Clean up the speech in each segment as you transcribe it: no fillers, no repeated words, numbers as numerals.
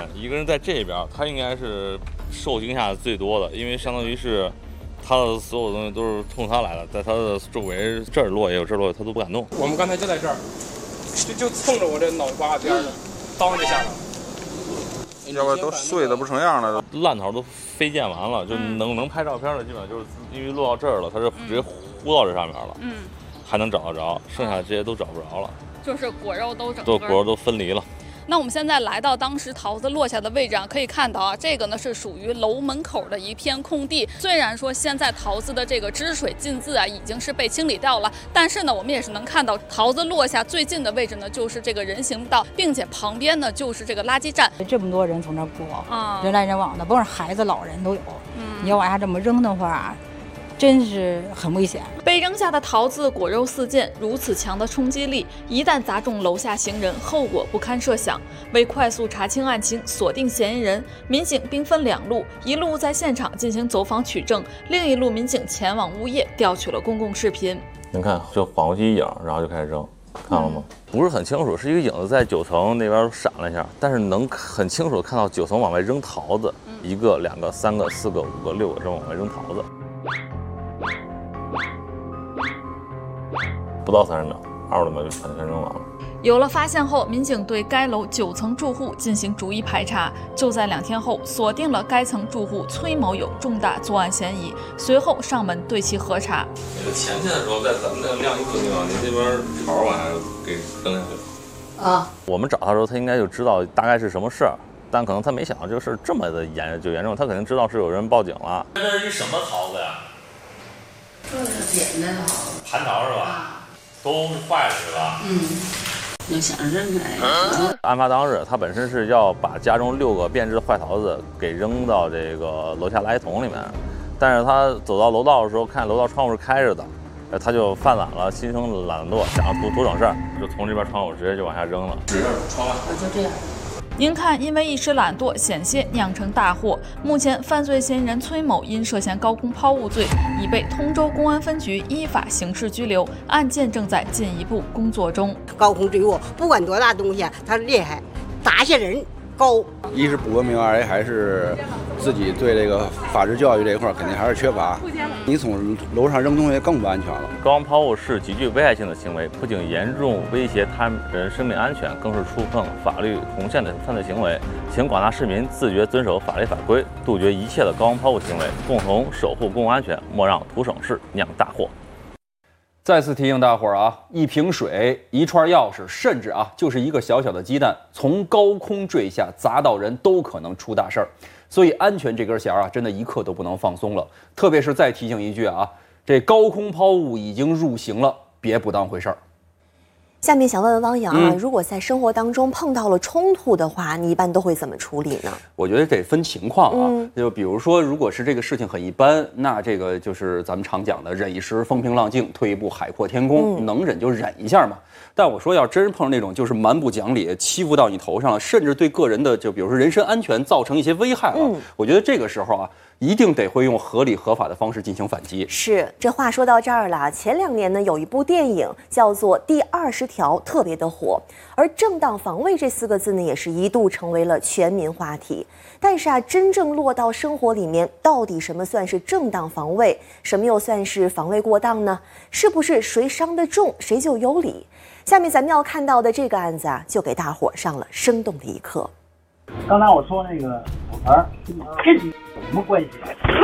一个人在这边，他应该是受惊吓最多的，因为相当于是他的所有东西都是冲他来的，在他的周围这儿落也有这儿落，他都不敢动。 我们刚才就在这儿，就蹭着我这脑瓜边的，当就下来了。 要不然都碎的不成样了， 烂头都飞溅完了，就能拍照片的，基本上就是因为落到这儿了，他是直接糊到这上面了，还能找得着，剩下这些都找不着了， 就是果肉都果肉都分离了。 那我们现在来到当时桃子落下的位置啊，可以看到啊，这个呢是属于楼门口的一片空地。虽然说现在桃子的这个支水尽渍啊，已经是被清理掉了，但是呢，我们也是能看到桃子落下最近的位置呢，就是这个人行道，并且旁边呢就是这个垃圾站。 这么多人从这儿过啊，人来人往的，不管是孩子、老人都有。你要往下这么扔的话，真是很危险。 被扔下的桃子果肉四溅，如此强的冲击力，一旦砸中楼下行人，后果不堪设想。为快速查清案情，锁定嫌疑人，民警兵分两路，一路在现场进行走访取证，另一路民警前往物业调取了公共视频。 您看，就晃过去一影，然后就开始扔，看了吗？不是很清楚，是一个影子在9层那边闪了一下，但是能很清楚看到9层往外扔桃子，一个、两个、3个、4个、5个、6个这么往外扔桃子。不到30秒，20多秒就全扔完了。 有了发现后，民警对该楼9层住户进行逐一排查。就在2天后，锁定了该层住户崔某有重大作案嫌疑，随后上门对其核查。 前天的时候，在咱们那个晾衣服的地方，您这边潮往下给扔下去了。啊，我们找他的时候，他应该就知道大概是什么事儿，但可能他没想到这个事儿这么的严重，他肯定知道是有人报警了。这是一什么桃子呀？ 这是扁的桃子， 蟠桃是吧？都是坏的是吧？ 要想扔开。 案发当日，他本身是要把家中6个变质的坏桃子给扔到这个楼下垃圾桶里面，但是他走到楼道的时候，看楼道窗户是开着的，他就犯懒了，心生懒惰，想要图省事儿，就从这边窗户直接就往下扔了，指着窗外。 就这样。 您看，因为一时懒惰，险些酿成大祸。目前，犯罪嫌疑人崔某因涉嫌高空抛物罪，已被通州公安分局依法刑事拘留，案件正在进一步工作中。 高空坠物，不管多大东西，他厉害，打下人高。 一是不文明，二还是自己对这个法治教育这一块肯定还是缺乏。你从楼上扔东西更不安全了。 高空抛物是极具危害性的行为，不仅严重威胁他人生命安全，更是触碰法律红线的犯罪行为。请广大市民自觉遵守法律法规，杜绝一切的高空抛物行为，共同守护公共安全，莫让图省事酿大祸。 再次提醒大伙儿啊，一瓶水、一串钥匙，甚至就是一个小小的鸡蛋，从高空坠下砸到人都可能出大事儿。所以安全这根弦真的一刻都不能放松了。特别是再提醒一句这高空抛物已经入刑了，别不当回事儿。 下面想问问汪洋如果在生活当中碰到了冲突的话，你一般都会怎么处理呢？ 我觉得得分情况就比如说，如果是这个事情很一般，那这个就是咱们常讲的忍一时风平浪静，退一步海阔天空，能忍就忍一下嘛。但我说要真碰上那种就是蛮不讲理，欺负到你头上了，甚至对个人的就比如说人身安全造成一些危害了，我觉得这个时候一定得会用合理合法的方式进行反击。 是，这话说到这儿了，前2年呢有一部电影叫做《第20条》，特别的火，而正当防卫这4个字呢也是一度成为了全民话题。但是真正落到生活里面，到底什么算是正当防卫，什么又算是防卫过当呢？是不是谁伤得重谁就有理？下面咱们要看到的这个案子就给大伙上了生动的一课。 刚才我说那个手牌跟你有什么关系？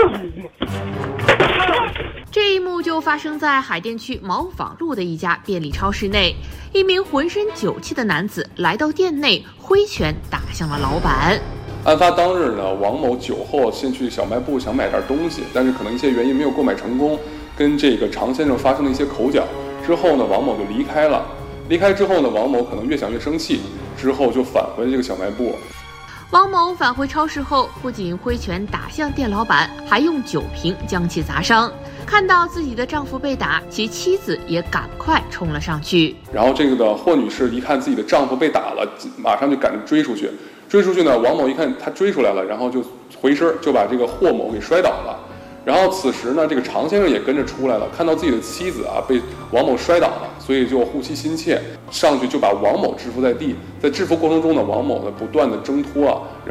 这一幕就发生在海淀区毛坊路的一家便利超市内，一名浑身酒气的男子来到店内，挥拳打向了老板。 案发当日呢，王某酒后先去小卖部想买点东西，但是可能一些原因没有购买成功，跟这个常先生发生了一些口角。之后呢，王某就离开了。离开之后呢，王某可能越想越生气，之后就返回了这个小卖部。 王某返回超市后，不仅挥拳打向店老板，还用酒瓶将其砸伤。看到自己的丈夫被打，其妻子也赶快冲了上去。 然后这个的霍女士一看自己的丈夫被打了，马上就赶着追出去。追出去呢，王某一看他追出来了，然后就回身就把这个霍某给摔倒了。然后此时呢，这个常先生也跟着出来了，看到自己的妻子被王某摔倒了，所以就护妻心切，上去就把王某制服在地。在制服过程中呢，王某呢不断的挣脱